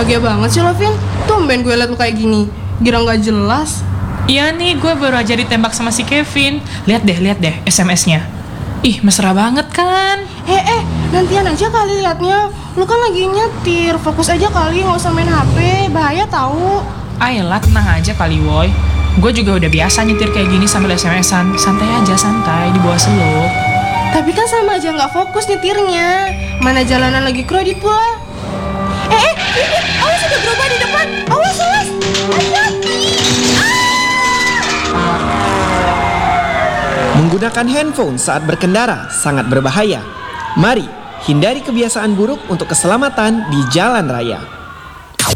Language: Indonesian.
Bahagia banget sih lo, Vin. Tumben gue liat lo kayak gini. Girang gak jelas. Iya nih, gue baru aja ditembak sama si Kevin. Lihat deh SMS-nya. Ih, mesra banget kan? Nantian aja kali liatnya. Lo kan lagi nyetir, fokus aja kali, gak usah main HP. Bahaya tahu. Ayolah, tenang aja kali, woy. Gue juga udah biasa nyetir kayak gini sambil SMS-an. Santai aja, santai, di bawah slow. Tapi kan sama aja gak fokus nyetirnya. Mana jalanan lagi kredit pula. Awas udah berubah di depan. Awas. Hati-hati. Menggunakan handphone saat berkendara sangat berbahaya. Mari hindari kebiasaan buruk untuk keselamatan di jalan raya.